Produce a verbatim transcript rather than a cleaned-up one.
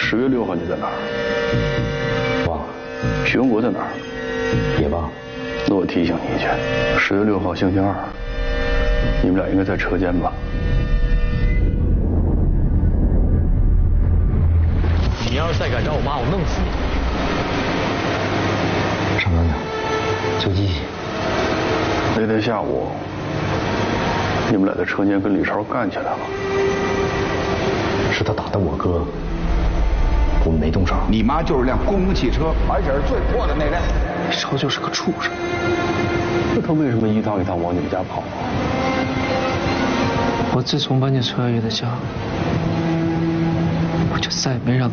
十月六号你在哪儿？ 忘了。 徐文国在哪儿？ 也忘了。 那我提醒你一句，十月六号星期二，你们俩应该在车间吧？ 你要是再敢找我妈，我弄死你！ 上班呢，就记。 那天下午，你们俩在车间跟李超干起来了。 是他打的我哥，我们没动手。 你妈就是辆公共汽车，而且是最破的那辆。 李超就是个畜生，那他为什么一趟一趟往你们家跑啊？ 我自从把你穿越的家，我就再也没让。